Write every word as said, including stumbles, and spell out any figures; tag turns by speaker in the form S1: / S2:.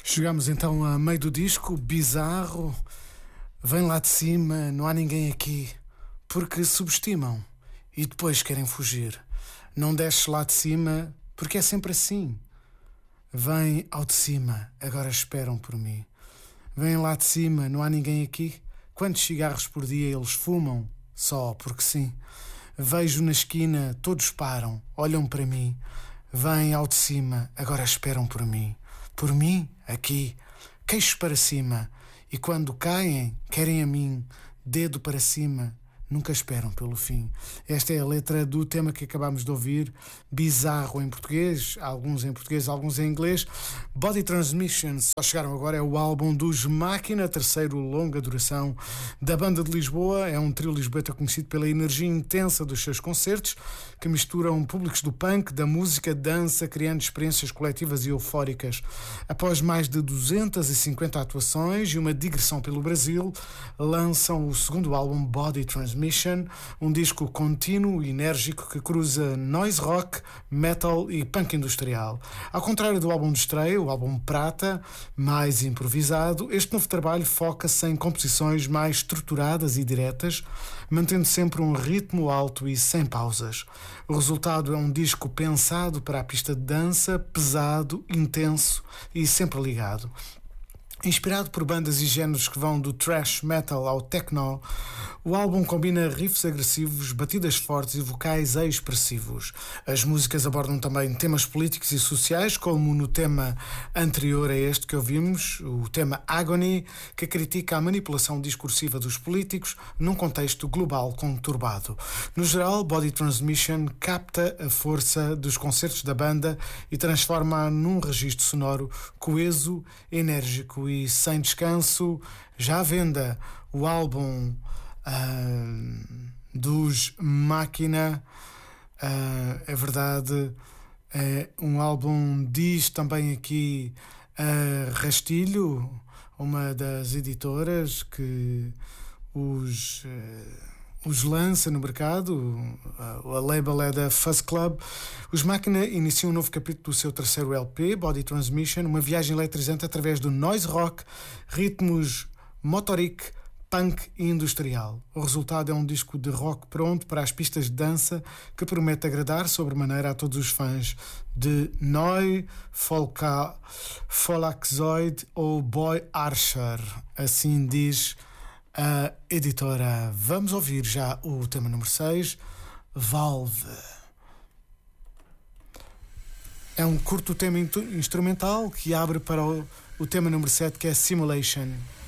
S1: Chegamos então a meio do disco, bizarro. Vem lá de cima, não há ninguém aqui, porque subestimam e depois querem fugir. Não desces lá de cima, porque é sempre assim. Vem ao de cima, agora esperam por mim. Vem lá de cima, não há ninguém aqui. Quantos cigarros por dia eles fumam? Só porque sim. Vejo na esquina, todos param, olham para mim. Vem ao de cima, agora esperam por mim. Por mim, aqui, queixo para cima. E quando caem, querem a mim, dedo para cima. Nunca esperam pelo fim. Esta é a letra do tema que acabámos de ouvir, bizarro em português, alguns em português, alguns em inglês. Body Transmission, só chegaram agora, é o álbum dos Máquina, terceiro longa duração da banda de Lisboa. É um trio lisboeta conhecido pela energia intensa dos seus concertos, que misturam públicos do punk, da música, dança, criando experiências coletivas e eufóricas. Após mais de duzentas e cinquenta atuações e uma digressão pelo Brasil, lançam o segundo álbum, Body Transmission, um disco contínuo e enérgico que cruza noise rock, metal e punk industrial. Ao contrário do álbum de estreia, o álbum Prata, mais improvisado, este novo trabalho foca-se em composições mais estruturadas e diretas, mantendo sempre um ritmo alto e sem pausas. O resultado é um disco pensado para a pista de dança, pesado, intenso e sempre ligado. Inspirado por bandas e géneros que vão do thrash metal ao techno, o álbum combina riffs agressivos, batidas fortes e vocais expressivos. As músicas abordam também temas políticos e sociais, como no tema anterior a este que ouvimos, o tema Agony, que critica a manipulação discursiva dos políticos num contexto global conturbado. No geral, Body Transmission capta a força dos concertos da banda e transforma-a num registro sonoro coeso, enérgico e sem descanso. Já à venda o álbum uh, dos Máquina, uh, é verdade, é um álbum, diz também aqui uh, Rastilho, uma das editoras que os... Uh, os lança no mercado. A label é da Fuzz Club. Os Máquina iniciam um novo capítulo do seu terceiro L P, Body Transmission, uma viagem eletrizante através do noise rock, ritmos motoric, punk e industrial. O resultado é um disco de rock pronto para as pistas de dança, que promete agradar sobremaneira a todos os fãs de Neu, Folka, Folaxoid ou Boy Archer, assim diz a editora. Vamos ouvir já o tema número seis, Valve. É um curto tema instrumental que abre para o, o tema número sete, que é Simulation.